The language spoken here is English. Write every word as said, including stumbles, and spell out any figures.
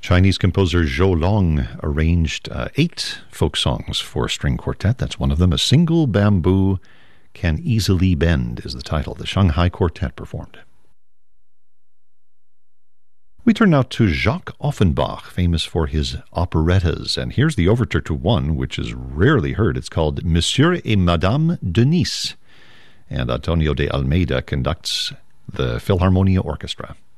Chinese composer Zhou Long arranged uh, eight folk songs for a string quartet. That's one of them. A Single Bamboo Can Easily Bend is the title. The Shanghai Quartet performed. We turn now to Jacques Offenbach, famous for his operettas. And here's the overture to one which is rarely heard. It's called Monsieur et Madame de Nice. And Antonio de Almeida conducts the Philharmonia Orchestra.